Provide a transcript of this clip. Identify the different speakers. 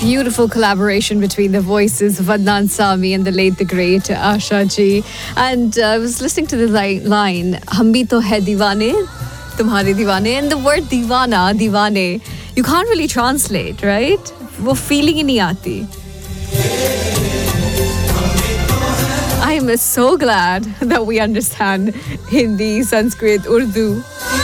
Speaker 1: beautiful collaboration between the voices of Adnan Sami and the late, the great Asha ji. And I was listening to the line, "Hum bhi to hai deewane, tumhare deewane," and the word "deewana," "deewane," you can't really translate, right? वो feeling ही नहीं आती. I am so glad that we understand Hindi, Sanskrit, Urdu.